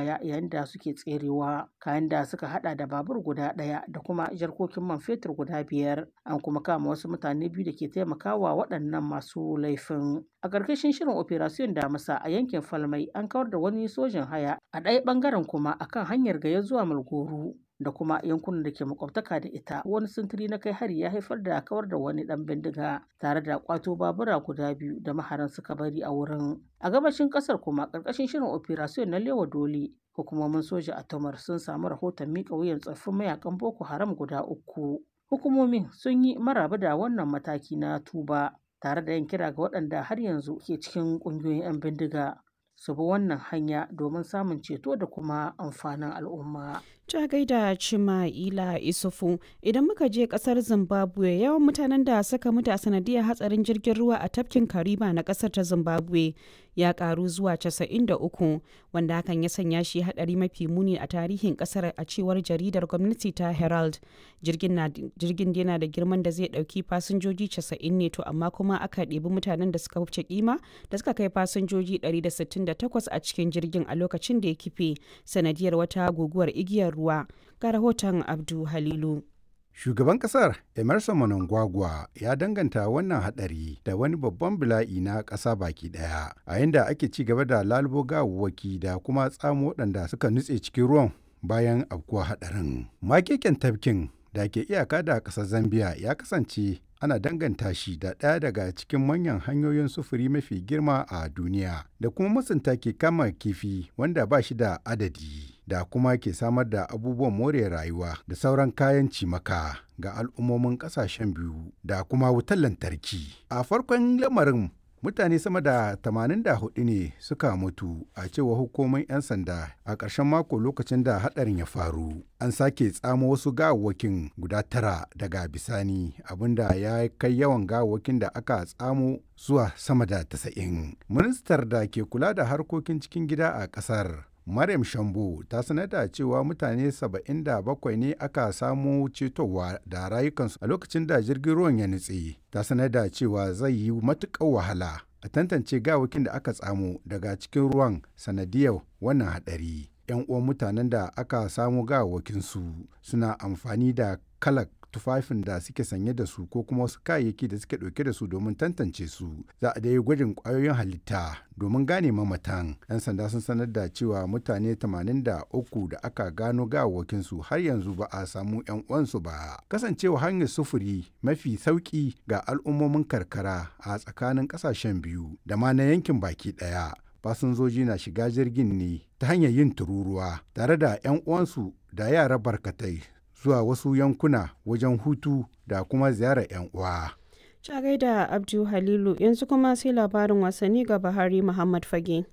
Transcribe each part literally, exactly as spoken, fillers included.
baya yayin da suke tserewa. Kayan da suka hada da babur guda ɗaya da kuma jarkokin man fetur guda biyar. An kuma kama wasu mutane biyu da ke taimakawa waɗannan masu laifin. A ƙarƙashin shirin Operation Damisa a yankin Falmai an kawar da wani sojin haya a ɗaya ɓangaren kuma akan hanyar Gaya zuwa Malgoro da kuma yankunan da ke makwabtaka da ita. Wani sintiri na kai hari ya haifar da kawar da wani ɗan bindiga tare da kwato babura guda biyu da maharan suka bari a wurin. A gabashin ƙasar kuma ƙarƙashin shirin Operation na Lewa Dole hukumomin soja a Tomar sun samu rahoton miƙa wuyan tsaffin mayakan Boko Haram guda uku. Hukumomin sun yi maraba da wannan mataki na tuba tare da yin kira ga waɗanda har yanzu ke cikin ƙungiyoyin 'yan bindiga su bi wannan hanya domin samun ceto da kuma amfanin al'umma. Ta gaida Cima'ila Isufu. Idan muka je kasar Zimbabwe, yawan mutanen da suka mutu a sanadiyar hatsarin jirgin ruwa a tafkin Kariba na kasar ta Zimbabwe ya karu zuwa casa'in da uku, wanda hakan ya sanya shi hadari mafi muni a tarihin kasar a cewar jaridar gwamnati ta Herald. Jirgin yana da girman da zai dauki fasinjoji casa'in ne, to amma kuma aka ɗebi mutanen da suka wuce kima da suka kai fasinjoji ɗari da sittin da takwas a cikin jirgin a lokacin da ya kife sanadiyar wata guguwar igiyar ruwa. Ga rahoton Abdu Halilu. Shugaban kasar Emerson Mnangagwa ya danganta wannan hadari da wani babban bala'i na ƙasa baki ɗaya, a yanda ake ci gaba da lalubo gawawwaki da kuma tsamo waɗanda suka nutse cikin ruwan bayan afkuwa hadarin. Makeken tafkin da ke iyaka da ƙasar Zambia ya kasance ana danganta shi da ɗaya daga cikin manyan hanyoyin sufuri mafi girma a duniya da kuma masunta ke kama kifi wanda ba shi da adadi da kuma ke samar da abubuwan more rayuwa da sauran kayan cimaka ga al'ummomin ƙasashen biyu da kuma wutar lantarki. A farkon lamarin mutane sama da tamanin da hudu ne suka mutu a cewa hukumomin 'yan sanda a ƙarshen mako lokacin da haɗarin ya faru. An sake tsamo wasu gawawwakin guda tara daga bisani, abinda ya kai yawan gawawwakin da aka tsamo zuwa sama da tasa'in. Ministar da ke kula da harkokin cikin gida a ƙasar Maryam Shambo ta sanar da cewa mutane saba'in da bakwai ne aka samu cetowa da rayukansu a lokacin da jirgin ruwan ya nutse. Ta sanar da cewa zai yi matuƙar wahala a tantance gawakin da aka tsamo daga cikin ruwan sanadiyar wannan haɗari. 'Yan uwan mutanen da aka samu gawakinsu suna amfani da kalar tufafin da suke sanye da su ko kuma wasu kayayyaki da suke ɗauke da su domin tantance su. Za a dai gwajin ƙwayoyin halitta domin gane mamatan. 'Yan sanda sun sanar da cewa mutane tamanin da uku da aka gano gawawakinsu har yanzu ba a samu 'yan uwansu ba. Kasancewa hanyar sufuri mafi sauƙi ga al'ummomin karkara a tsakanin ƙasashen biyu da ma na yankin baki ɗaya. Fasinjoji na shiga jirgin ne ta hanyar yin tururuwa tare da 'yan uwansu da yara barkatai zuwa wasu yankuna wajen hutu da kuma ziyarar 'yan uwa. Ta gaida Abdu Halilu. Yanzu kuma sai labarin wasanni ga Bahari Muhammad Fage.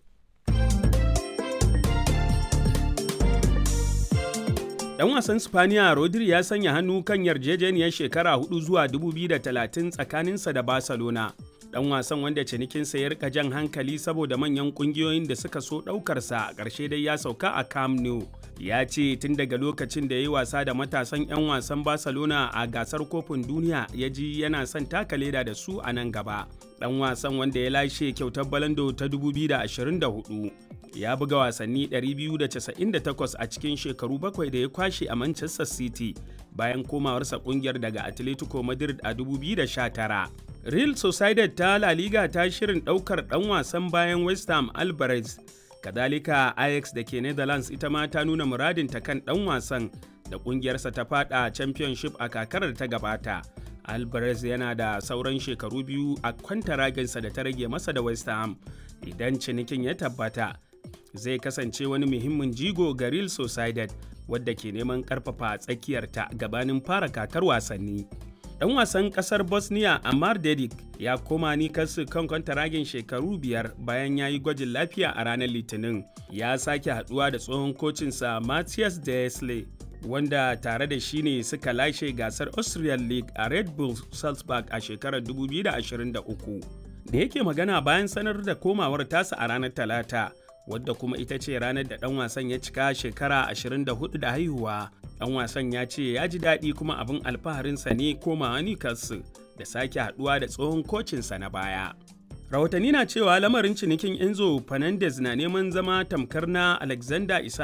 Dan wasan Spaniya Rodri ya sanya hannu kan yarjejeniyar shekara hudu zuwa dubu biyu da talatin tsakaninsa da Barcelona. Dan wasan wanda cinikinsa ya rika jan hankali saboda manyan kungiyoyin da suka so daukarsa a ƙarshe dai ya sauka a Camp Nou. Ya ce tun daga lokacin da ya yi wasa da matasan 'yan wasan Barcelona a gasar kofin duniya ya ji yana son taka leda da su a nan gaba. Dan wasan wanda ya lashe kyautar Balando ta dubu biyu da ashirin da hudu ya buga wasanni ɗari biyu da casa'in da takwas a cikin shekaru bakwai da ya kwashe a Manchester City bayan komawarsa kungiyar daga Atletico Madrid a dubu biyu da sha tara. Real Sociedad ta La Liga ta shirin ɗaukar ɗan wasan bayan West Ham Alvarez. Kadalika Ajax da ke Netherlands ita ma ta nuna muradinta kan ɗan wasan da ƙungiyarsa ta fada Championship a kakarar ta gabata. Alvarez yana da sauran shekaru biyu a kwantaraginsa da ta rage masa da West Ham. Idan cinikin ya tabbata, zai kasance wani muhimmin jigo ga Real Sociedad wadda ke neman ƙarfafa tsakiyarta gabanin fara kakar wasanni. Ɗan wasan ƙasar Bosnia Amar Dedic ya koma Newcastle kan kwantaragin shekaru biyar bayan ya yi gwajin lafiya a ranar Litinin. Ya sake haɗuwa da tsohon kocinsa Matthias Desley, wanda tare da shi ne suka lashe gasar Austrian League a Red Bull Salzburg a shekarar dubu biyu da ashirin da uku. Da yake magana bayan sanar da komawar tasa a ranar Talata, wadda kuma ita ce ranar da ɗan wasan ya cika shekara ashirin da hudu da haihuwa. Ɗan wasan ya ce ya ji daɗi kuma abin alfaharinsa ne komawa Newcastle da sake haɗuwa da tsohon kocinsa na baya. Rahotanni na cewa lamarin cinikin Enzo Fernandez na neman zama tamkar na Alexander Isak